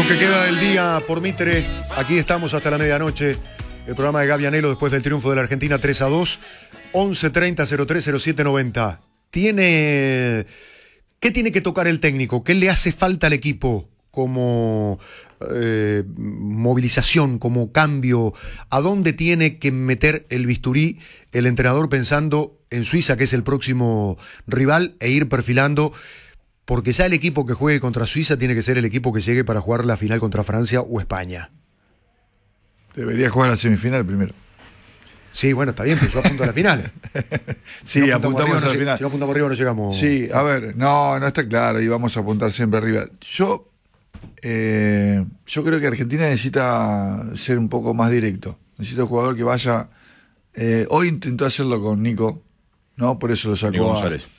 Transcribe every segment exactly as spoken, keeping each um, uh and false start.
Lo que queda del día por Mitre, aquí estamos hasta la medianoche. El programa de Gaby Anelo después del triunfo de la Argentina tres a dos. once treinta cero tres cero siete noventa. Tiene... ¿Qué tiene que tocar el técnico? ¿Qué le hace falta al equipo como eh, movilización, como cambio? ¿A dónde tiene que meter el bisturí el entrenador pensando en Suiza, que es el próximo rival, e ir perfilando? Porque ya el equipo que juegue contra Suiza tiene que ser el equipo que llegue para jugar la final contra Francia o España. Debería jugar la semifinal primero. Sí, bueno, está bien, pero yo apunto a la final. Sí, si no apuntamos arriba, a la no final. Si no apuntamos arriba no llegamos. Sí, a ver, no, no está claro y vamos a apuntar siempre arriba. Yo, eh, yo creo que Argentina necesita ser un poco más directo. Necesita un jugador que vaya... Eh, hoy intentó hacerlo con Nico, ¿no? Por eso lo sacó Nico a... González.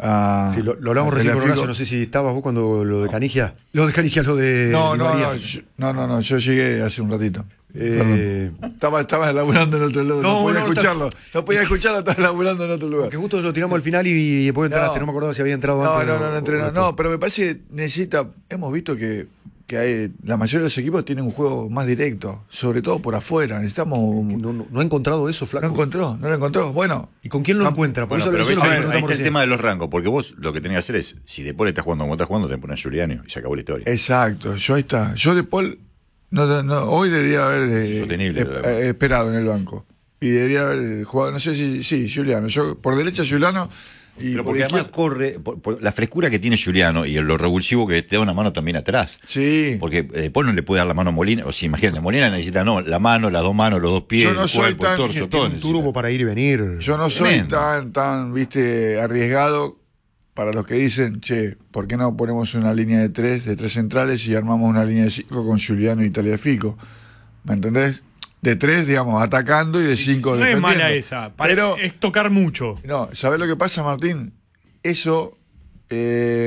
a Sí, lo, lo hablamos recién con Horacio, no sé si estabas vos cuando lo de Canigia. Lo de Canigia, lo de No, Di no, María. no, yo, no, no, no, yo llegué hace un ratito. Eh, Estaba, estaba laburando en otro lugar, no, No, podía no, escucharlo, no podía escucharlo, estaba laburando en otro lugar. que justo lo tiramos al final y, y después entraste, no, No. no me acordaba si había entrado No, antes. no, o- no, no, o entrenó. después. No, pero me parece que necesita. Hemos visto que, que hay, la mayoría de los equipos tienen un juego más directo, sobre todo por afuera. Necesitamos. No, no, no ha encontrado eso, flaco. No encontró, no lo encontró. Bueno, ¿Y con quién lo Ah, encuentra? Por Bueno, eso, pero eso es ves, lo que ahí, ahí preguntamos está el recién. tema de los rangos, porque vos lo que tenés que hacer es, si De Paul está jugando como está jugando, te pones a Giuliani y se acabó la historia. exacto. Yo ahí está. Yo de Paul, no, no, hoy debería haber eh, Insostenible, eh, la verdad. eh, esperado en el banco. Y debería haber jugado, no sé si, sí, Giuliano. Yo por derecha Giuliano. Y Pero por porque además izquierda- corre, por, por la frescura que tiene Giuliano y lo revulsivo que te da una mano también atrás. Sí. Porque eh, Paul no le puede dar la mano a Molina, o si imagínate, Molina necesita no, la mano, las dos manos, los dos pies, Yo no el soy cuerpo, el tan- torso, Tiene todo un necesita. turbo para ir y venir. Yo no soy Tremendo. tan, tan, viste, arriesgado para los que dicen, che, ¿por qué no ponemos una línea de tres, de tres centrales y armamos una línea de cinco con Giuliano y Tagliafico? ¿Me entendés? De tres, digamos, atacando y de cinco No es defendiendo. mala esa, pare- Pero, es tocar mucho. no, ¿sabés lo que pasa, Martín? Eso eh,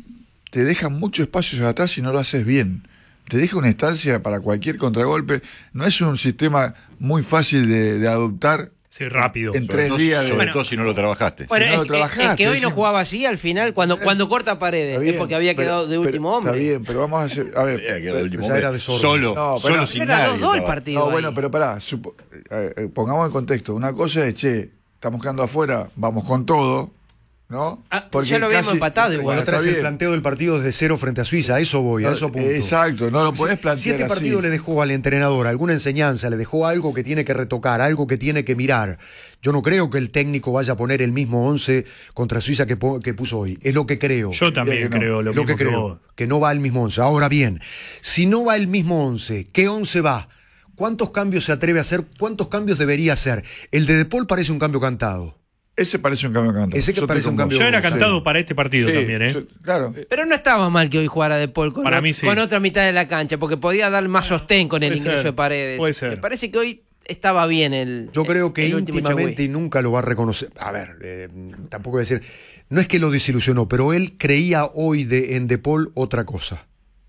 te deja mucho espacio hacia atrás si no lo haces bien. Te deja una estancia para cualquier contragolpe. No es un sistema muy fácil de, de adoptar Sí, rápido. en Sobre tres todo- días. De, Sobre Bueno. todo si no lo trabajaste. Bueno, Si no lo es, es- es trabajaste, que hoy no decimos. jugaba así al final, cuando, cuando corta paredes, Está es bien, porque había pero- quedado de pero- último hombre. Está bien, pero vamos a hacer. A ver. Eh, quedó de último ya hombre. era de sordo. Solo, No, solo pero- sin Era nadie. dos dos el estaba. partido. No, ahí. bueno, pero pará, supo- eh, eh, pongamos en contexto. Una cosa es, che, estamos quedando afuera, vamos con todo, ¿no? Ah, ya lo habíamos empatado igual. Cuando Está traes el bien. planteo del partido desde cero frente a Suiza, a eso voy, a eso apunto. Exacto, no lo podés Si plantear este partido así. le dejó al entrenador alguna enseñanza, le dejó algo que tiene que retocar, algo que tiene que mirar, yo no creo que el técnico vaya a poner el mismo once contra Suiza que, po- que puso hoy. Es lo que creo. Yo también que no. creo lo Es lo mismo que creo, vos. que no va el mismo once. Ahora bien, si no va el mismo once, ¿qué once va? ¿Cuántos cambios se atreve a hacer? ¿Cuántos cambios debería hacer? El de De Paul parece un cambio cantado. Ese parece un cambio cantado. Ese que Yo parece estoy un con cambio- vos. Ya era Sí. cantado para este partido Sí, también, ¿eh? yo- claro. Pero no estaba mal que hoy jugara De Paul con, Para ot- mí sí. con otra mitad de la cancha, porque podía dar más sostén con el Puede ingreso ser, de Paredes. puede ser. Me parece que hoy estaba bien el. Yo creo que el último íntimamente Chagüey. y nunca lo va a reconocer. A ver, eh, tampoco voy a decir, no es que lo desilusionó, pero él creía hoy de, en De Paul otra cosa.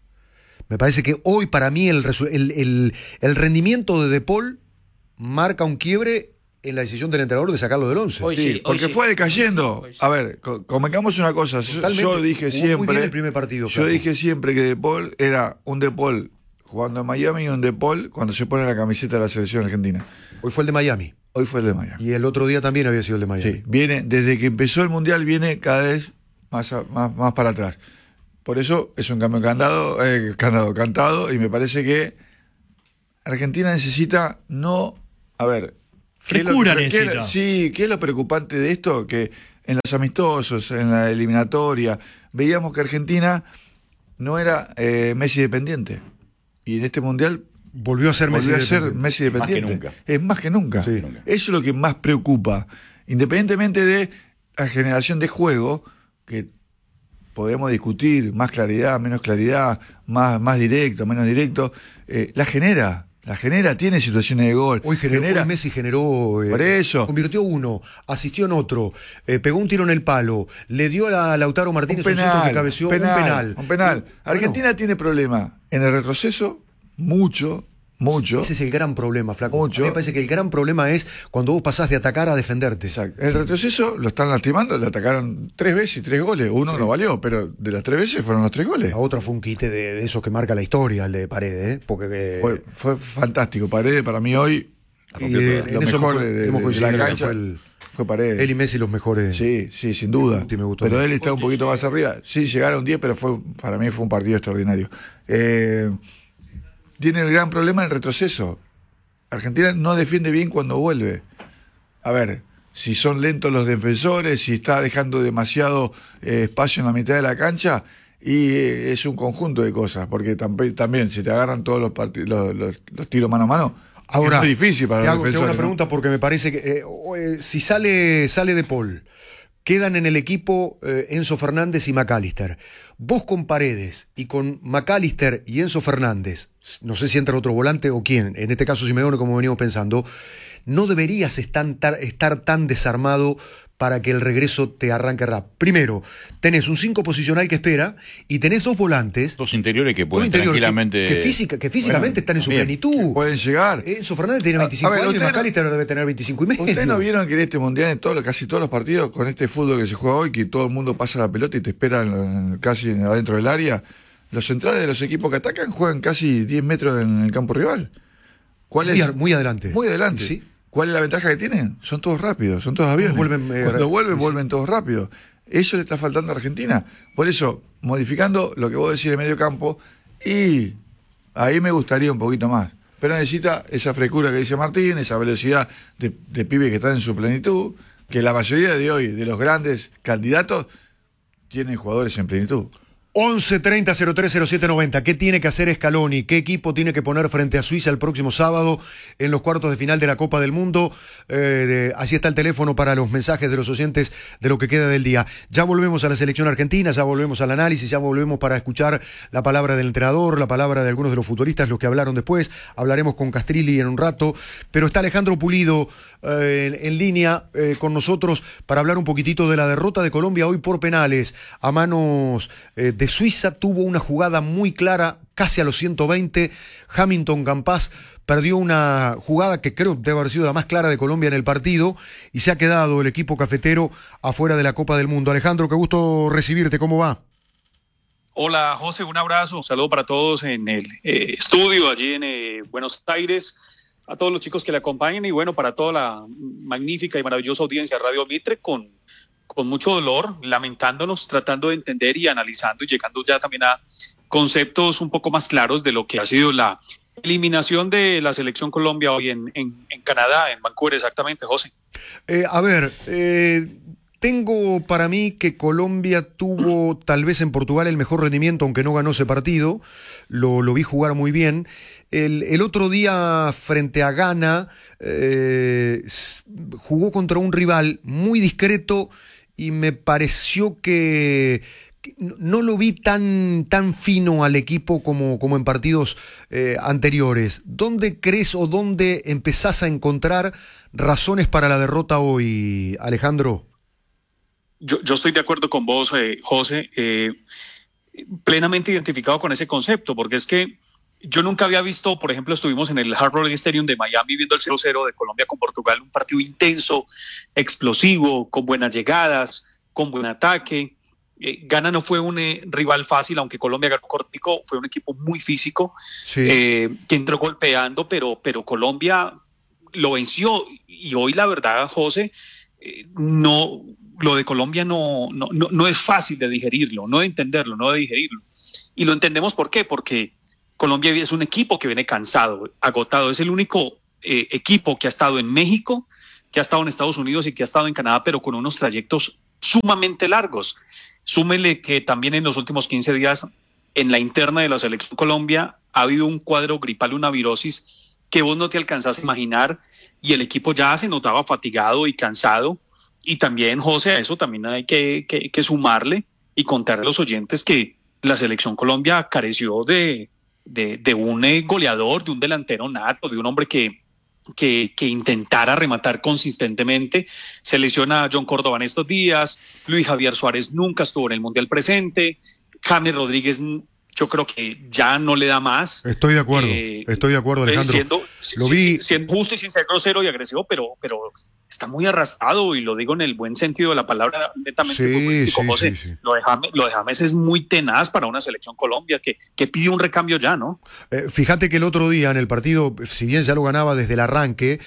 Me parece que hoy para mí el, resu- el, el- el rendimiento de De Paul marca un quiebre en la decisión del entrenador de sacarlo del once. Hoy Sí, sí, hoy porque sí. fue decayendo. Hoy sí. A ver, co- convengamos una cosa. Yo- Totalmente. Yo dije Jugó muy siempre. bien el primer partido, Yo Flaco. dije siempre que De Paul era un De Paul jugando en Miami y un De Paul cuando se pone la camiseta de la selección argentina. Hoy fue el de Miami. Hoy fue el de Miami. Y el otro día también había sido el de Miami. Sí, viene, desde que empezó el Mundial viene cada vez más, a- más, más para atrás. Por eso es un cambio candado, eh, candado, cantado, y me parece que Argentina necesita no, a ver, ¿qué es lo- Frescura qué es lo- necesita. Sí, ¿qué es lo preocupante de esto? Que en los amistosos, en la eliminatoria, veíamos que Argentina no era eh, Messi dependiente. Y en este Mundial Volvió a ser Messi. volvió a ser dependiente. Messi Más que dependiente. nunca. Es más que nunca. Sí. Eso es lo que más preocupa. Independientemente de la generación de juego, que podemos discutir, más claridad, menos claridad, más, más directo, menos directo, eh, la genera. La genera, tiene situaciones de gol. Hoy, generó, genera, hoy Messi generó. eh, Por eso. Convirtió uno, asistió en otro, eh, pegó un tiro en el palo, le dio a Lautaro un Martínez un, penal, centro que cabeceó penal, un penal. un penal. Eh, Argentina bueno, tiene problema en el retroceso, mucho, mucho. Ese es el gran problema, Flaco. Mucho. A mí me parece que el gran problema es cuando vos pasás de atacar a defenderte. Exacto. El retroceso lo están lastimando, le atacaron tres veces y tres goles. Uno sí. no valió, pero de las tres veces fueron los tres goles. La otra fue un quite de, de esos que marca la historia, el de Paredes, ¿eh? Porque eh, fue, fue fantástico. Paredes para mí hoy y, eh, lo mejor de, de, de la cancha fue, el, fue Paredes. Él y Messi los mejores. Sí, sí, sin duda. Me gustó pero más. Él está un poquito más arriba. Sí, llegaron diez, pero fue para mí fue un partido extraordinario. Eh, tiene el gran problema el retroceso. Argentina no defiende bien cuando vuelve. A ver, si son lentos los defensores, si está dejando demasiado eh, espacio en la mitad de la cancha, y eh, es un conjunto de cosas, porque tam- también si te agarran todos los, part- los, los, los tiros mano a mano, ahora, es difícil para te los hago, defensores. te hago una ¿no? pregunta porque me parece que eh, eh, si sale, sale De Paul, quedan en el equipo eh, Enzo Fernández y McAllister. Vos con Paredes y con McAllister y Enzo Fernández, no sé si entra otro volante o quién, en este caso Simeone, como venimos pensando, no deberías estar, estar tan desarmado para que el regreso te arranque rápido. Primero, tenés un cinco posicional que espera y tenés dos volantes. Dos interiores que pueden interiores tranquilamente... Que, que, física, que físicamente bueno, están en su bien. plenitud. Pueden llegar. Enzo Fernández tiene veinticinco a, a ver, años y McAllister no, debe tener veinticinco y medio. ¿Ustedes no vieron que en este mundial, en todo, casi todos los partidos, con este fútbol que se juega hoy, que todo el mundo pasa la pelota y te espera en, en, casi adentro del área, los centrales de los equipos que atacan juegan casi diez metros en el campo rival? ¿Cuál muy, es? Muy adelante. Muy adelante. Sí. ¿Cuál es la ventaja que tienen? Son todos rápidos, son todos aviones. Vuelven, eh, Cuando vuelven, vuelven todos rápidos. Eso le está faltando a Argentina. Por eso, modificando lo que vos decís de medio campo, y ahí me gustaría un poquito más. Pero necesita esa frescura que dice Martín, esa velocidad de, de pibe que está en su plenitud, que la mayoría de hoy, de los grandes candidatos, tienen jugadores en plenitud. once treinta cero tres cero siete noventa. ¿Qué tiene que hacer Scaloni? ¿Qué equipo tiene que poner frente a Suiza el próximo sábado en los cuartos de final de la Copa del Mundo? Eh, de, allí está el teléfono para los mensajes de los oyentes de lo que queda del día. Ya volvemos a la selección argentina, ya volvemos al análisis, ya volvemos para escuchar la palabra del entrenador, la palabra de algunos de los futbolistas, los que hablaron después. Hablaremos con Castrilli en un rato. Pero está Alejandro Pulido eh, en, en línea eh, con nosotros para hablar un poquitito de la derrota de Colombia hoy por penales a manos eh, de Suiza. Tuvo una jugada muy clara, casi a los ciento veinte. Hamilton Campas perdió una jugada que creo debe haber sido la más clara de Colombia en el partido y se ha quedado el equipo cafetero afuera de la Copa del Mundo. Alejandro, qué gusto recibirte, ¿cómo va? Hola José, un abrazo, un saludo para todos en el eh, estudio allí en eh, Buenos Aires, a todos los chicos que le acompañan y bueno, para toda la magnífica y maravillosa audiencia de Radio Mitre con con mucho dolor, lamentándonos, tratando de entender y analizando y llegando ya también a conceptos un poco más claros de lo que ha sido la eliminación de la selección Colombia hoy en, en, en Canadá, en Vancouver exactamente, José. Eh, a ver, eh, tengo para mí que Colombia tuvo tal vez en Portugal el mejor rendimiento, aunque no ganó ese partido, lo, lo vi jugar muy bien. El, el otro día frente a Ghana eh, jugó contra un rival muy discreto y me pareció que, que no lo vi tan, tan fino al equipo como, como en partidos eh, anteriores. ¿Dónde crees o dónde empezás a encontrar razones para la derrota hoy, Alejandro? Yo, yo estoy de acuerdo con vos, eh, José, eh, plenamente identificado con ese concepto, porque es que yo nunca había visto, por ejemplo, estuvimos en el Hard Rock Stadium de Miami viendo el cero cero de Colombia con Portugal, un partido intenso, explosivo, con buenas llegadas, con buen ataque. Eh, Ghana no fue un eh, rival fácil, aunque Colombia ganó cortico, fue un equipo muy físico, sí. eh, que entró golpeando, pero, pero Colombia lo venció. Y hoy, la verdad, José, eh, no, lo de Colombia no, no, no, no es fácil de digerirlo, no de entenderlo, no de digerirlo. Y lo entendemos ¿por qué? Porque Colombia es un equipo que viene cansado, agotado. Es el único eh, equipo que ha estado en México, que ha estado en Estados Unidos y que ha estado en Canadá, pero con unos trayectos sumamente largos. Súmele que también en los últimos quince días, en la interna de la selección Colombia, ha habido un cuadro gripal, una virosis, que vos no te alcanzás a imaginar, y el equipo ya se notaba fatigado y cansado. Y también, José, a eso también hay que, que, que sumarle y contarle a los oyentes que la selección Colombia careció de... De, de un goleador, de un delantero nato, de un hombre que, que, que intentara rematar consistentemente. Se lesiona a John Córdoba en estos días, Luis Javier Suárez nunca estuvo en el Mundial presente, James Rodríguez yo creo que ya no le da más. Estoy de acuerdo, Eh, estoy de acuerdo, Alejandro. Siendo, Lo sí, vi. sí, siendo justo y sin ser grosero y agresivo, pero, pero está muy arrastrado, y lo digo en el buen sentido de la palabra, netamente Sí, futbolístico, sí, José. sí, sí. Lo de James, lo de James es muy tenaz para una selección Colombia que, que pide un recambio ya, ¿no? Eh, fíjate que el otro día en el partido, si bien ya lo ganaba desde el arranque,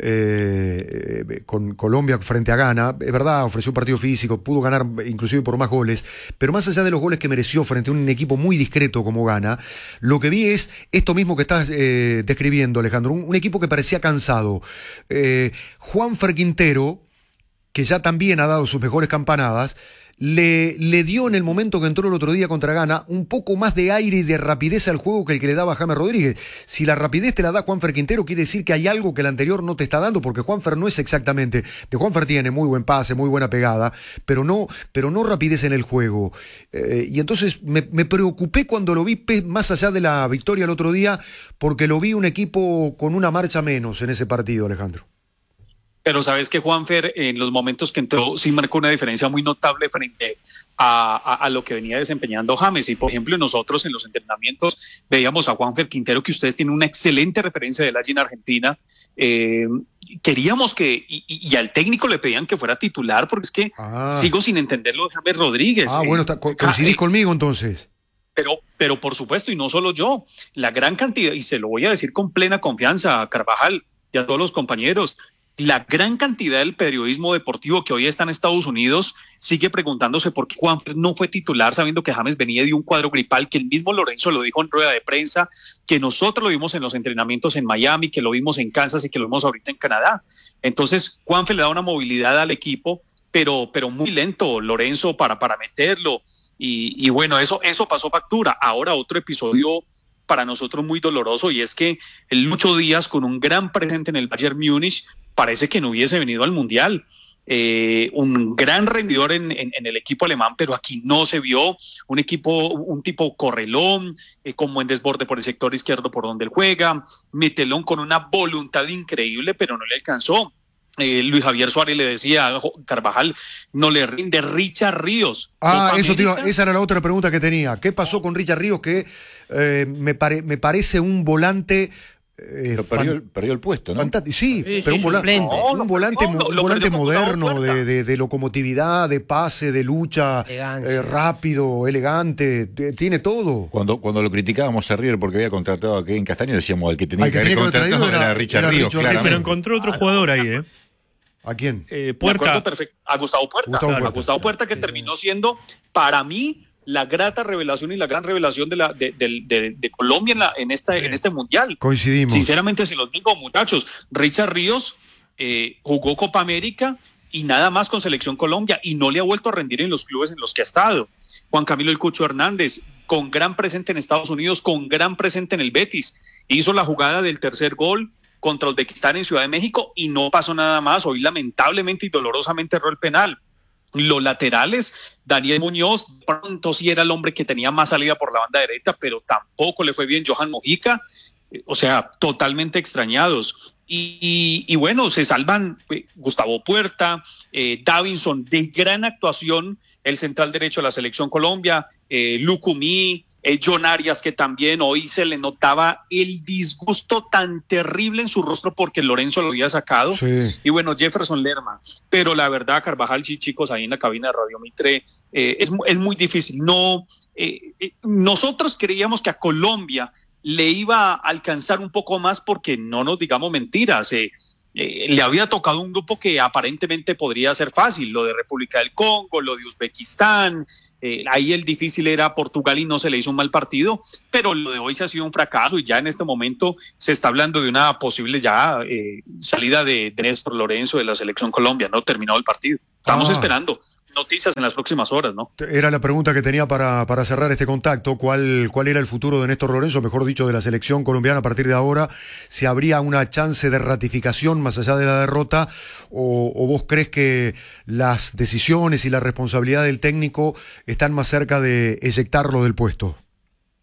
eh, eh, con Colombia frente a Ghana, es verdad, ofreció un partido físico, pudo ganar inclusive por más goles, pero más allá de los goles que mereció frente a un equipo muy discreto como Ghana, lo que vi es esto mismo que estás eh, describiendo, Alejandro, un, un equipo que parecía cansado. Eh, Juanfer Quintero, que ya también ha dado sus mejores campanadas, le, le dio en el momento que entró el otro día contra Ghana un poco más de aire y de rapidez al juego que el que le daba James Rodríguez. Si la rapidez te la da Juanfer Quintero, quiere decir que hay algo que el anterior no te está dando, porque Juanfer no es exactamente... De Juanfer tiene muy buen pase, muy buena pegada, pero no, pero no rapidez en el juego. Eh, y entonces me, me preocupé cuando lo vi, más allá de la victoria el otro día, porque lo vi un equipo con una marcha menos en ese partido, Alejandro. Pero sabes que Juanfer, en los momentos que entró, sí marcó una diferencia muy notable frente a, a, a lo que venía desempeñando James. Y por ejemplo, nosotros en los entrenamientos veíamos a Juanfer Quintero, que ustedes tienen una excelente referencia de él allí en Argentina. Eh, queríamos que, y, y al técnico le pedían que fuera titular, porque es que Ah. sigo sin entender lo de James Rodríguez. Ah, Eh, bueno, está- co- coincidís eh, conmigo entonces. Pero, pero por supuesto, y no solo yo, la gran cantidad, y se lo voy a decir con plena confianza a Carvajal y a todos los compañeros, la gran cantidad del periodismo deportivo que hoy está en Estados Unidos sigue preguntándose por qué Juanfer no fue titular, sabiendo que James venía de un cuadro gripal, que el mismo Lorenzo lo dijo en rueda de prensa, que nosotros lo vimos en los entrenamientos en Miami, que lo vimos en Kansas y que lo vimos ahorita en Canadá. Entonces, Juanfer le da una movilidad al equipo, pero, pero muy lento, Lorenzo, para, para meterlo. Y, y bueno, eso, eso pasó factura. Ahora otro episodio para nosotros muy doloroso, y es que el Lucho Díaz, con un gran presente en el Bayern Múnich, parece que no hubiese venido al Mundial. Eh, un gran rendidor en, en, en el equipo alemán, pero aquí no se vio un equipo, un tipo correlón, eh, con buen desborde por el sector izquierdo por donde él juega, metelón con una voluntad increíble, pero no le alcanzó. Eh, Luis Javier Suárez le decía a Carvajal, no le rinde. Richard Ríos. Ah, Copa eso te iba- América. esa era la otra pregunta que tenía. ¿Qué pasó con Richard Ríos? Que eh, me, pare- me parece un volante... eh, Pero perdió, fan- el, perdió el puesto, ¿no? fantástico. Sí, Sí, pero sí, un, vola- suplente. No, un lo volante, perdió, mo- lo- un lo volante perdió con Gustavo moderno, Puerta. de, de- de locomotividad, de pase, de lucha, Elegancia. eh, rápido, elegante, t- tiene todo. Cuando, cuando lo criticábamos a River porque había contratado a Kevin Castaño, decíamos al que tenía Al que que haber tenía que haber contratado traído era, era- Richard era Ríos, Richard Ríos. claramente. Pero encontró otro jugador ahí, ¿eh? ¿A quién? Eh, Me acuerdo Puerta. perfecto. A Gustavo Puerta. Gustavo A Puerta. Gustavo Puerta, que terminó siendo, para mí, la grata revelación y la gran revelación de, la, de, de- de- de Colombia en, la, en, esta, en este mundial. Coincidimos. Sinceramente, si los digo, muchachos, Richard Ríos eh, jugó Copa América y nada más con Selección Colombia, y no le ha vuelto a rendir en los clubes en los que ha estado. Juan Camilo El Cucho Hernández, con gran presente en Estados Unidos, con gran presente en el Betis, hizo la jugada del tercer gol contra Uzbekistán en Ciudad de México y no pasó nada más. Hoy lamentablemente y dolorosamente erró el penal. Los laterales, Daniel Muñoz, pronto sí era el hombre que tenía más salida por la banda derecha, pero tampoco le fue bien. Johan Mojica, eh, o sea, totalmente extrañados. Y, y, y bueno, se salvan eh, Gustavo Puerta, eh, Davinson, de gran actuación, el central derecho de la Selección Colombia, eh, Lucumí, eh, John Arias, que también hoy se le notaba el disgusto tan terrible en su rostro porque Lorenzo lo había sacado. Sí. Y bueno, Jefferson Lerma. Pero la verdad, Carvajal, sí, chicos, ahí en la cabina de Radio Mitre, eh, es, es muy difícil. No, eh, eh, nosotros creíamos que a Colombia le iba a alcanzar un poco más, porque no nos digamos mentiras. Eh, eh, le había tocado un grupo que aparentemente podría ser fácil, lo de República del Congo, lo de Uzbekistán. Eh, ahí el difícil era Portugal y no se le hizo un mal partido, pero lo de hoy se ha sido un fracaso, y ya en este momento se está hablando de una posible ya eh, salida de, de Néstor Lorenzo de la Selección Colombia, no terminado el partido. Estamos Ah. esperando noticias en las próximas horas, ¿no? Era la pregunta que tenía para, para cerrar este contacto. ¿Cuál, ¿Cuál era el futuro de Néstor Lorenzo, mejor dicho, de la selección colombiana a partir de ahora? ¿Si habría una chance de ratificación más allá de la derrota? ¿O, o vos crees que las decisiones y la responsabilidad del técnico están más cerca de eyectarlo del puesto?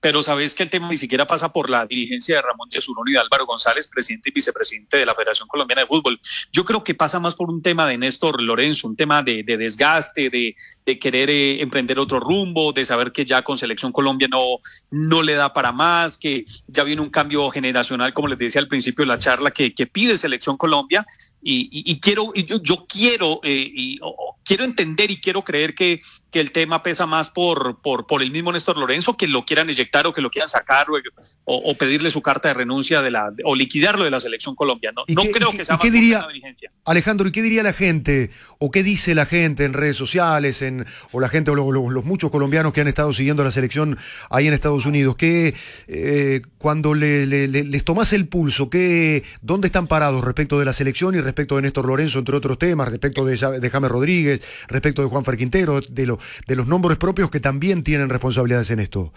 pero sabes que el tema ni siquiera pasa por la dirigencia de Ramón Yesurún y de Álvaro González, presidente y vicepresidente de la Federación Colombiana de Fútbol. Yo creo que pasa más por un tema de Néstor Lorenzo, un tema de, de desgaste, de, de querer eh, emprender otro rumbo, de saber que ya con Selección Colombia no, no le da para más, que ya viene un cambio generacional, como les decía al principio de la charla, que, que pide Selección Colombia. Y, y, y quiero, y yo, yo quiero, eh, y, oh, quiero entender y quiero creer que, que el tema pesa más por, por, por el mismo Néstor Lorenzo, que lo quieran eyectar o que lo quieran sacar o, o, o pedirle su carta de renuncia de la, o liquidarlo de la Selección Colombia. No, no qué, creo qué, que sea ¿y más qué diría, por dirigencia. Alejandro, ¿y qué diría la gente o qué dice la gente en redes sociales en, o la gente o los, los, los muchos colombianos que han estado siguiendo la selección ahí en Estados Unidos? Que eh, cuando le, le, le, les tomás el pulso, ¿qué, ¿dónde están parados respecto de la selección y respecto de Néstor Lorenzo, entre otros temas, respecto de, de James Rodríguez, respecto de Juanfer Quintero, de, lo, de los nombres propios que también tienen responsabilidades en esto?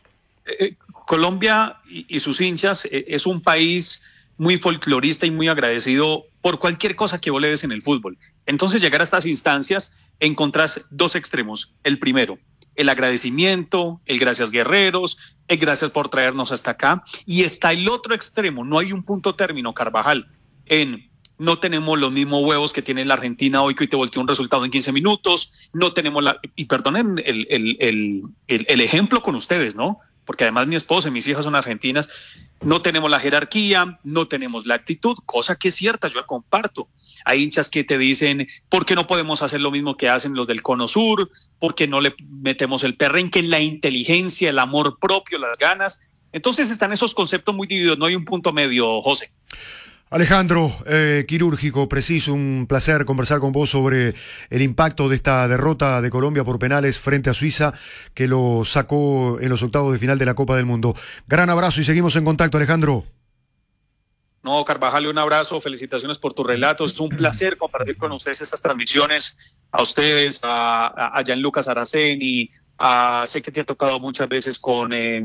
Eh, Colombia y, y sus hinchas eh, es un país muy folclorista y muy agradecido por cualquier cosa que vos le des en el fútbol. Entonces, llegar a estas instancias, encontrás dos extremos. El primero, el agradecimiento, el gracias guerreros, el gracias por traernos hasta acá. Y está el otro extremo, no hay un punto término, Carvajal, en no tenemos los mismos huevos que tiene la Argentina hoy, que hoy te volteó un resultado en quince minutos, no tenemos la... Y perdonen el, el, el, el, el ejemplo con ustedes, ¿no? Porque además mi esposa y mis hijas son argentinas, no tenemos la jerarquía, no tenemos la actitud, cosa que es cierta, yo la comparto. Hay hinchas que te dicen, ¿por qué no podemos hacer lo mismo que hacen los del Cono Sur? ¿Por qué no le metemos el perrenque, la inteligencia, el amor propio, las ganas? Entonces están esos conceptos muy divididos, no hay un punto medio, José. Alejandro, eh, quirúrgico, preciso, un placer conversar con vos sobre el impacto de esta derrota de Colombia por penales frente a Suiza, que lo sacó en los octavos de final de la Copa del Mundo. Gran abrazo y seguimos en contacto, Alejandro. No, Carvajal, un abrazo, felicitaciones por tus relatos, es un placer compartir con ustedes estas transmisiones, a ustedes, a, a Gianluca Saraceni, a, sé que te ha tocado muchas veces con, eh,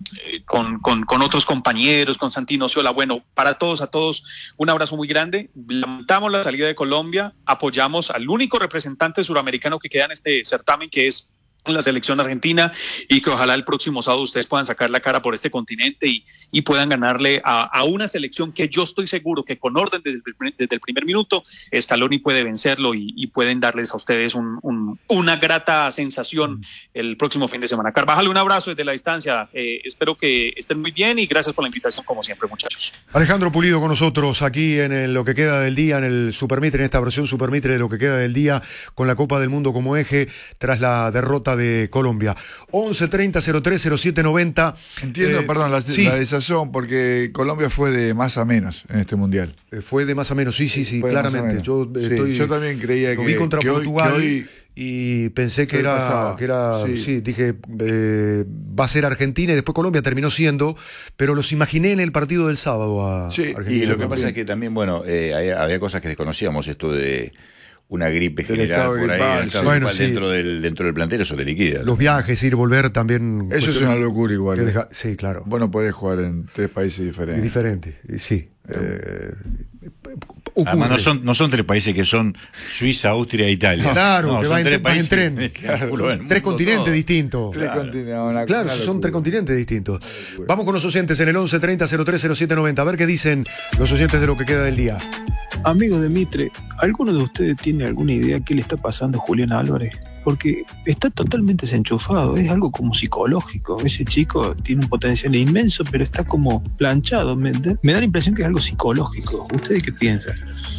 con, con, con otros compañeros, con Santino Ciola. Bueno, para todos, a todos, un abrazo muy grande. Lamentamos la salida de Colombia, apoyamos al único representante suramericano que queda en este certamen, que es la selección argentina, y que ojalá el próximo sábado ustedes puedan sacar la cara por este continente y, y puedan ganarle a, a una selección que yo estoy seguro que con orden desde el primer, desde el primer minuto Scaloni puede vencerlo y, y pueden darles a ustedes un, un, una grata sensación el próximo fin de semana. Carvajal, un abrazo desde la distancia, eh, espero que estén muy bien y gracias por la invitación como siempre, muchachos. Alejandro Pulido con nosotros aquí en el, lo que queda del día, en el Supermitre, en esta versión Supermitre de lo que queda del día, con la Copa del Mundo como eje tras la derrota de Colombia. once treinta cero tres cero siete noventa. Entiendo, eh, perdón, la, sí. la desazón, porque Colombia fue de más a menos en este mundial. Eh, fue de más a menos, sí, sí, sí, Fue de más a claramente. menos. Yo, eh, Sí, estoy, yo también creía lo que- vi contra que hoy- Portugal que hoy- y pensé que ¿Qué era, pasaba? que era sí. Sí. dije, eh, va a ser Argentina y después Colombia terminó siendo, pero los imaginé en el partido del sábado a Sí, Argentina. Y lo que también. pasa es que también, bueno, eh, había, había cosas que desconocíamos, esto de una gripe Del general estado por ahí, gripal, el estado sí. gripal Bueno, sí. dentro, del, dentro del plantel, eso te liquida. Los viajes, ir, volver también. Eso es cuestiones una locura igual. que eh. deja- sí, claro. Vos no podés jugar en tres países diferentes. Es diferente, y sí. Eh, ocurre. Además, no son, no son tres países que son Suiza, Austria e Italia. Claro, no, que son va en, tres vas en tren. países, Claro, uno del tres mundo continentes todo. distintos. Tres continentes, una- Claro, una si son locura. tres continentes distintos. Vamos con los oyentes en el once treinta cero tres cero siete noventa. A ver qué dicen los oyentes de lo que queda del día. Amigo de Mitre, ¿alguno de ustedes tiene alguna idea qué le está pasando a Julián Álvarez? Porque está totalmente desenchufado, es algo como psicológico. Ese chico tiene un potencial inmenso, pero está como planchado. Me da, me da la impresión que es algo psicológico. ¿Ustedes qué piensan?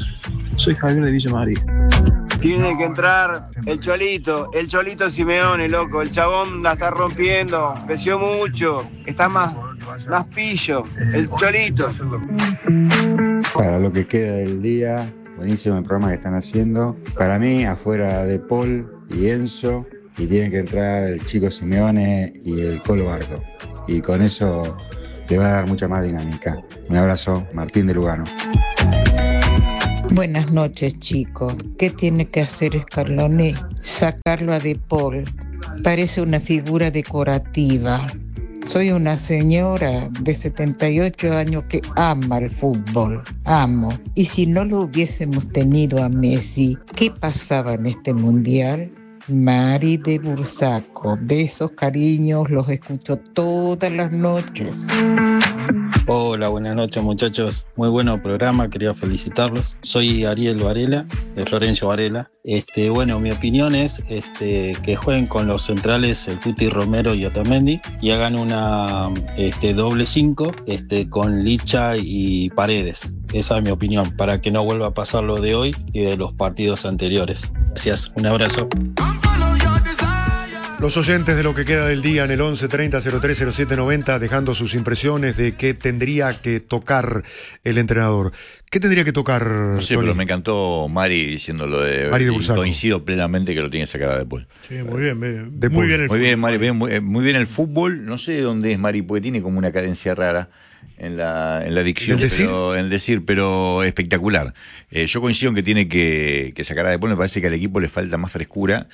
Soy Javier de Villa María. Tiene que entrar el Cholito, el Cholito Simeone, loco. El chabón la está rompiendo, creció mucho, está más, más pillo. El Cholito. Para lo que queda del día, buenísimo el programa que están haciendo. Para mí, afuera de Paul y Enzo, y tiene que entrar el chico Simeone y el Colo Barco. Y con eso le va a dar mucha más dinámica. Un abrazo, Martín de Lugano. Buenas noches, chicos. ¿Qué tiene que hacer Scaloni? Sacarlo a De Paul. Parece una figura decorativa. Soy una señora de setenta y ocho años que ama el fútbol. Amo. Y si no lo hubiésemos tenido a Messi, ¿qué pasaba en este mundial? Mari de Bursaco. Besos, cariños, los escucho todas las noches. Hola, buenas noches muchachos, muy bueno programa, quería felicitarlos. Soy Ariel Varela, de Florencio Varela. Este, bueno, mi opinión es este, que jueguen con los centrales el Cuti Romero y Otamendi y hagan una este, doble cinco este, con Licha y Paredes. Esa es mi opinión, para que no vuelva a pasar lo de hoy y de los partidos anteriores. Gracias, un abrazo. Los oyentes de lo que queda del día en el once treinta cero tres cero siete noventa dejando sus impresiones de qué tendría que tocar el entrenador. ¿Qué tendría que tocar? No sé, Tony? pero me encantó Mari diciendo lo de... Mari de y Bursaco. coincido plenamente que lo tiene que sacar a De Paul. Sí, muy bien. bien. De Muy Paul. bien el Muy bien, fútbol. Mari, bien, muy, muy bien el fútbol. No sé dónde es Mari, porque tiene como una cadencia rara en la, en la dicción, ¿En el decir? pero, en el decir, pero espectacular. Eh, yo coincido en que tiene que, que sacar a De Paul. Me parece que al equipo le falta más frescura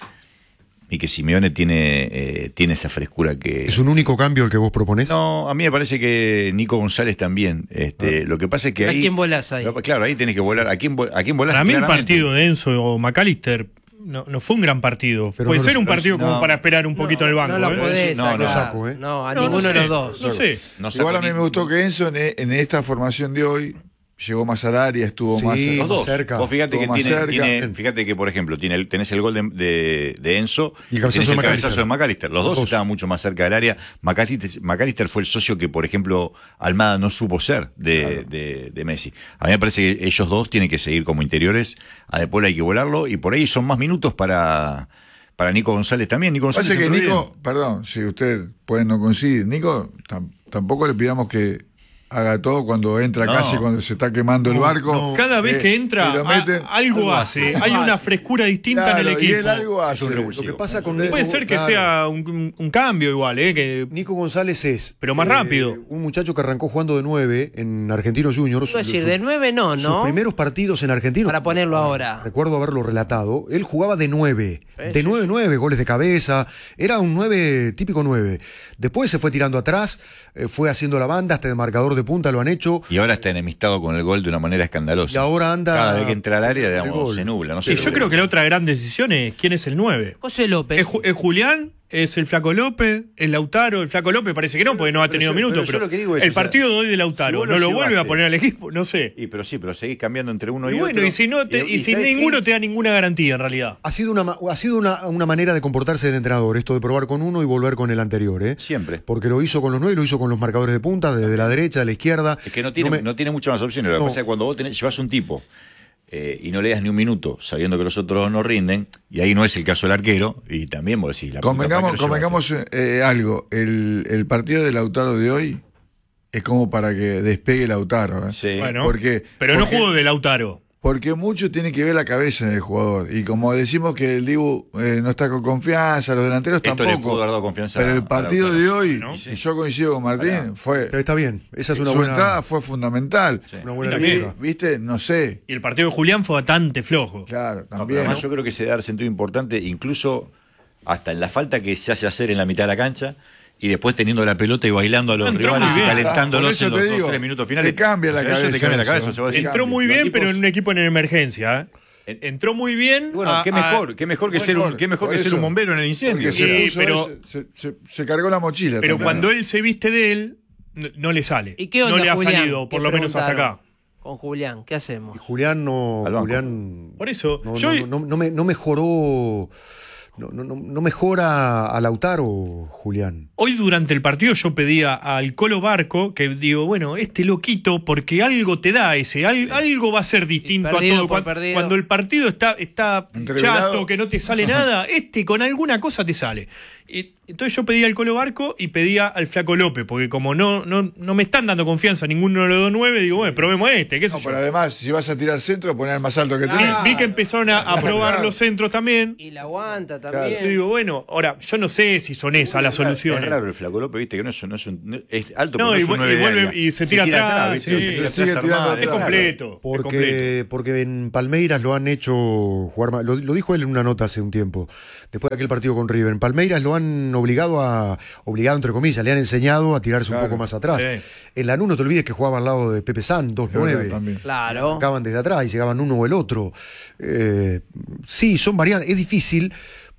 y que Simeone tiene, eh, tiene esa frescura que... ¿Es un único cambio el que vos proponés? No, a mí me parece que Nico González también. Este, Ah. Lo que pasa es que ¿A ahí... quién volás ahí? Claro, ahí tenés que volar. ¿A quién, vo- a quién volás? Para mí el claramente? partido de Enzo o McAllister no, no fue un gran partido. Pero Puede no ser lo- un partido no, como para esperar un poquito en el banco. No lo ¿eh? podés No, sacar. no saco, ¿eh? No, a No, no ninguno sé, de los dos. No sé. No saco Igual a mí ni- me gustó que Enzo en, en esta formación de hoy llegó más al área, estuvo Sí, más... más Los dos. cerca. Vos fíjate Estuvo que más tiene, cerca. tiene- fíjate que por ejemplo tiene el- tenés el gol de, de, de Enzo Y el cabezazo tenés de el McAllister. cabezazo de McAllister. Los Los dos, dos. estaban mucho más cerca del área. McAllister, McAllister fue el socio que por ejemplo Almada no supo ser de, Claro. de, de Messi. A mí me parece que ellos dos tienen que seguir como interiores. A De Paul hay que volarlo y por ahí son más minutos para para Nico González también. Nico González Pasa que entró Nico, bien. perdón, si usted puede no coincidir, Nico, tam- tampoco le pidamos que haga todo cuando entra No. casi, cuando se está quemando el No, barco. no. Cada vez Eh, que entra, y lo a- meten- algo hace. Hay una frescura distinta Claro, en el y equipo. él algo hace. Es un revulsivo. Lo que pasa con Nico, Puede ser que claro, sea un, un- un cambio igual, ¿eh? Que Nico González es... Pero más rápido. Un muchacho que arrancó jugando de nueve en Argentinos Juniors. Quiero decir, Su- de nueve no, Sus ¿no? primeros partidos en Argentinos. Para ponerlo ahora. Recuerdo haberlo relatado. Él jugaba de nueve. Sí, De sí, nueve nueve, goles de cabeza. Era un nueve, típico nueve. Después se fue tirando atrás, eh, fue haciendo la banda, hasta de marcador de punta lo han hecho. Y ahora está enemistado con el gol de una manera escandalosa. Y ahora anda- Cada vez que entra al área, el digamos, gol. se nubla. No sé Sí, lo yo creo que la otra gran decisión es quién es el nueve. José López. ¿Es, Ju- es Julián? ¿Es el Flaco López? ¿Es Lautaro? El Flaco López parece que no, porque no ha Pero tenido yo- minutos. pero yo Pero, lo que digo es, el o sea, partido de hoy de Lautaro, si vos ¿no lo lo vuelve a llevaste- poner al equipo? No sé. Y pero sí, pero seguís cambiando entre uno y, Y bueno, otro. y si, no te- y si ¿sabés ninguno qué? te da ninguna garantía en realidad. Ha sido, una, ma- ha sido una, una manera de comportarse del entrenador, esto de probar con uno y volver con el anterior. ¿eh? Siempre. Porque lo hizo con los nueve, lo hizo con los marcadores de punta, desde la derecha, de la izquierda. Es que no tiene, No me- no tiene muchas más opciones. Lo que No. pasa es que cuando vos tenés, llevas un tipo eh, y no le das ni un minuto sabiendo que los otros no rinden, y ahí no es el caso del arquero, y también vos decís... La puta, ¿para Convengamos, qué lo convengamos eh, algo, el, el partido de Lautaro de hoy es como para que despegue Lautaro. ¿eh? llevaste? Sí. Bueno, Porque- pero no porque- jugó de Lautaro. Porque mucho tiene que ver la cabeza del jugador. Y como decimos que el Dibu eh, no está con confianza, los delanteros Esto le tampoco. pudo haber dado confianza Pero a- el a partido Lautaro. de hoy, ¿no? y yo coincido con Martín, fue Está bien, esa es una su buena, entrada fue fundamental. una buena Y también- lectura. ¿Viste? No sé. Y el partido de Julián fue bastante flojo. Claro, No, pero también. además yo creo que se da sentido importante, incluso hasta en la falta que se hace hacer en la mitad de la cancha, y después teniendo la pelota y bailando a los Entró rivales muy y bien. calentándolos Por eso en los te dos, digo, tres minutos finales. te cambia la O sea, eso cabeza te cambia la eso. cabeza. o sea, vos decís, Entró muy los bien, pero tipos- en un equipo en emergencia. ¿eh? Entró muy bien. Bueno, a- qué a- mejor, qué mejor que ser un, qué mejor por que ser eso. un bombero en el incendio. Porque o sea, se, Sí, puso pero- él, se, se- se cargó la mochila. Pero también. cuando él se viste de él, no, no le sale. ¿Y qué onda, no le ha Julián? salido, por ¿Qué lo menos hasta preguntaron? acá. Con Julián, ¿qué hacemos? Y Julián no. Al banco. Julián. Por eso, No, yo- no, no, no me- no mejoró. No, no, no, no mejora a Lautaro, Julián. Hoy durante el partido yo pedía al Colo Barco que digo, bueno, este loquito, porque algo te da ese, al- algo va a ser distinto perdido a todo. por Cuando, perdido. cuando el partido está, está Entreverado. chato, que no te sale nada, este con alguna cosa te sale. Y, entonces yo pedía al Colo Barco y pedía al Flaco López, porque como no, no, no me están dando confianza ninguno de los dos nueve, digo, bueno, probemos este, qué sé No, yo. pero además, si vas a tirar centro, poner el más alto que Claro. tenés. Vi, vi que empezaron a, a probar Claro. los centros también. Y la aguanta Claro. también. Yo digo, bueno, ahora, yo no sé si son esas las soluciones. Es raro el Flaco López, viste, que no es, no es, un, no- es alto, No, pero y no es un vu- nueve y de vuelve área. y se tira atrás, ¿viste? sí. Se tira Se sigue atrás tirando armado, Es atrás. completo. es completo. Porque, porque en Palmeiras lo han hecho jugar más. Lo, lo dijo él en una nota hace un tiempo, después de aquel partido con River. En Palmeiras lo han obligado a. Obligado, entre comillas, le han enseñado a tirarse un Claro. poco más atrás. Sí. En Lanús no te olvides que jugaba al lado de Pepe San, dos nueve. También. Claro. Acaban desde atrás y llegaban uno o el otro. Eh, sí, son variantes. Es difícil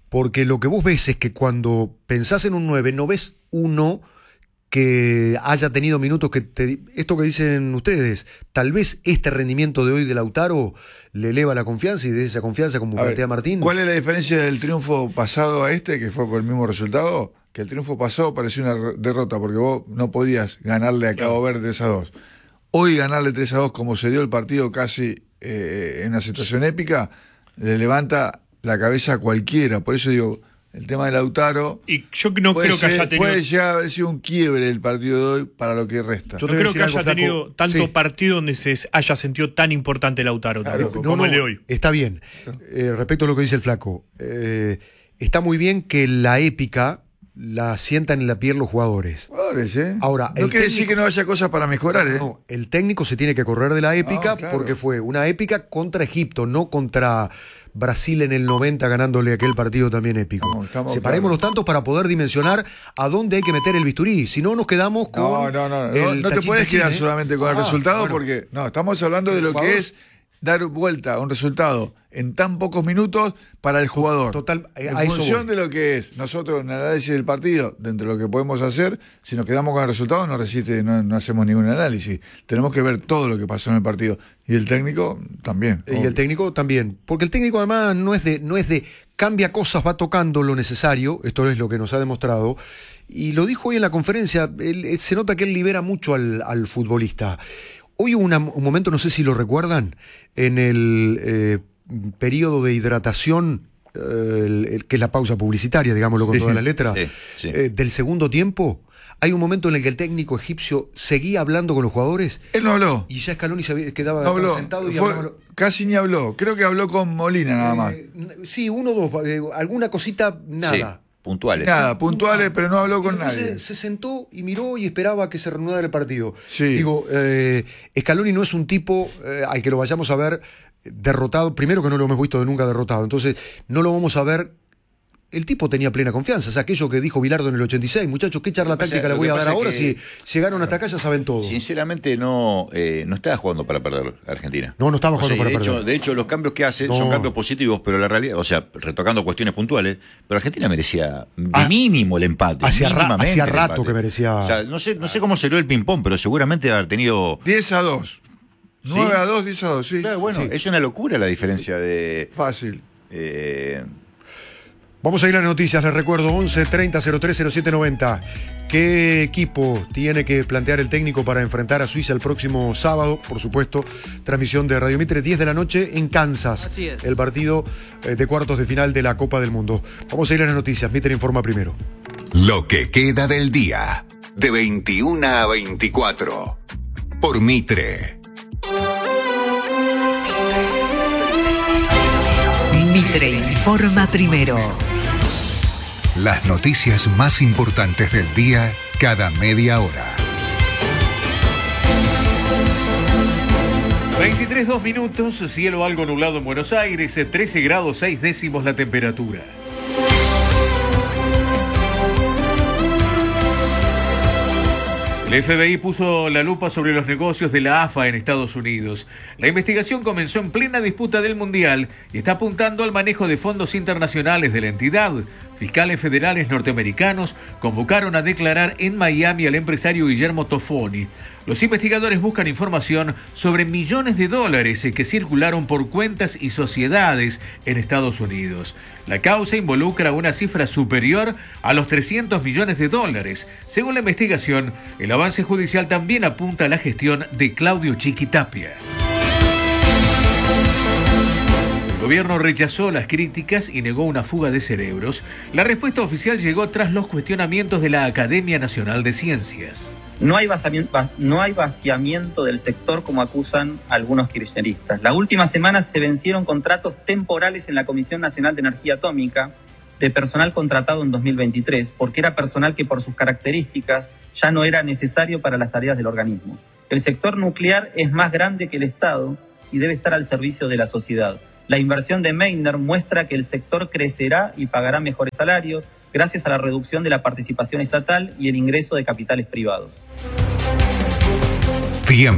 porque lo que vos ves es que cuando pensás en un nueve, no ves uno que haya tenido minutos que te, esto que dicen ustedes, tal vez este rendimiento de hoy de Lautaro le eleva la confianza y de esa confianza, como A plantea ver, Martín. ¿Cuál es la diferencia del triunfo pasado a este, que fue por el mismo resultado? Que el triunfo pasado pareció una derrota, porque vos no podías ganarle a Cabo Verde tres a dos. Hoy ganarle tres a dos, como se dio el partido casi eh, en una situación épica, le levanta la cabeza a cualquiera. Por eso digo, el tema de Lautaro. Y yo no creo ser, que haya tenido. Puede ya haber sido un quiebre el partido de hoy para lo que resta. Yo no creo que haya tenido flaco. tanto sí. partido donde se haya sentido tan importante Lautaro, claro, tampoco, no, como no, el de hoy. Está bien. Eh, respecto a lo que dice el flaco, eh, está muy bien que la épica la sientan en la piel los jugadores. Jugadores, ¿eh? Ahora, no quiere técnico, decir que no haya cosas para mejorar, ¿eh? No, el técnico se tiene que correr de la épica, no, claro. porque fue una épica contra Egipto, no contra Brasil en el noventa ganándole aquel partido también épico. No, estamos, Separemos claro. los tantos para poder dimensionar a dónde hay que meter el bisturí. Si no, nos quedamos con. No, no, no. No, no te puedes quedar ¿eh? solamente con ah, el resultado bueno. porque. No, estamos hablando de lo jugador, que es dar vuelta a un resultado en tan pocos minutos para el jugador. Total, en función de lo que es nosotros en el análisis del partido, dentro de lo que podemos hacer, si nos quedamos con el resultado no resiste, no, no hacemos ningún análisis. Tenemos que ver todo lo que pasó en el partido. Y el técnico también. Y obvio. el técnico también. Porque el técnico además no es de, no es de cambia cosas, va tocando lo necesario, esto es lo que nos ha demostrado. Y lo dijo hoy en la conferencia, él, se nota que él libera mucho al, al futbolista. Hoy hubo una, un momento, no sé si lo recuerdan, en el eh, periodo de hidratación, eh, el, el, que es la pausa publicitaria, digámoslo con sí, todas las letras, sí, sí. Eh, del segundo tiempo. Hay un momento en el que el técnico egipcio seguía hablando con los jugadores. Él no habló. Y ya Scaloni se quedaba no habló. sentado y Fue, hablaba. Casi ni habló. Creo que habló con Molina nada más. Eh, sí, uno o dos. Eh, alguna cosita, nada. Sí. Puntuales. Nada, puntuales, pero no habló con Entonces, nadie. Se sentó y miró y esperaba que se reanudara el partido. Sí. Digo, eh, Scaloni no es un tipo eh, al que lo vayamos a ver derrotado. Primero que no lo hemos visto nunca derrotado. Entonces, no lo vamos a ver. El tipo tenía plena confianza. O sea, aquello que dijo Bilardo en el ochenta y seis, muchachos, ¿qué charla táctica le voy a dar ahora? Si llegaron hasta acá ya saben todo. Sinceramente no, eh, no estaba jugando para perder Argentina. No, no estaba jugando o sea, para de perder. Hecho, de hecho, los cambios que hace no. son cambios positivos, pero la realidad, o sea, retocando cuestiones puntuales, pero Argentina merecía de ah, mínimo el empate. Hacía, ra hacía el rato empate. que merecía. O sea, no sé, no sé cómo salió el ping-pong, pero seguramente haber tenido diez a dos. ¿Sí? nueve a dos, diez a dos, sí. Claro, bueno, sí. es una locura la diferencia de. Fácil. Eh, Vamos a ir a las noticias, les recuerdo, once treinta cero tres cero siete noventa. ¿Qué equipo tiene que plantear el técnico para enfrentar a Suiza el próximo sábado? Por supuesto, transmisión de Radio Mitre, diez de la noche en Kansas. Así es. El partido de cuartos de final de la Copa del Mundo. Vamos a ir a las noticias, Mitre informa primero. Lo que queda del día, de veintiuna a veinticuatro, por Mitre. Mitre informa primero. Las noticias más importantes del día cada media hora. veintitrés, dos minutos, cielo algo nublado en Buenos Aires, trece grados seis décimos la temperatura. El F B I puso la lupa sobre los negocios de la A F A en Estados Unidos. La investigación comenzó en plena disputa del Mundial y está apuntando al manejo de fondos internacionales de la entidad. Fiscales federales norteamericanos convocaron a declarar en Miami al empresario Guillermo Toffoni. Los investigadores buscan información sobre millones de dólares que circularon por cuentas y sociedades en Estados Unidos. La causa involucra una cifra superior a los trescientos millones de dólares. Según la investigación, el avance judicial también apunta a la gestión de Claudio Chiquitapia. El gobierno rechazó las críticas y negó una fuga de cerebros. La respuesta oficial llegó tras los cuestionamientos de la Academia Nacional de Ciencias. No hay vaciamiento, no hay vaciamiento del sector como acusan algunos kirchneristas. Las últimas semanas se vencieron contratos temporales en la Comisión Nacional de Energía Atómica de personal contratado en dos mil veintitrés, porque era personal que por sus características ya no era necesario para las tareas del organismo. El sector nuclear es más grande que el Estado y debe estar al servicio de la sociedad. La inversión de Meitner muestra que el sector crecerá y pagará mejores salarios gracias a la reducción de la participación estatal y el ingreso de capitales privados.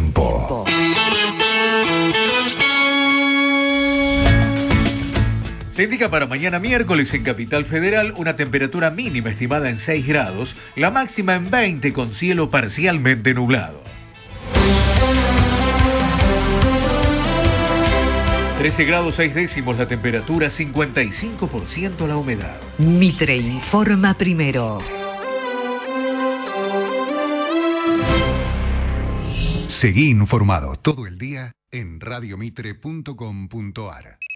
Tiempo. Se indica para mañana miércoles en Capital Federal una temperatura mínima estimada en seis grados, la máxima en veinte con cielo parcialmente nublado. trece grados seis décimos la temperatura, cincuenta y cinco por ciento la humedad. Mitre informa primero. Seguí informado todo el día en radiomitre punto com punto ar.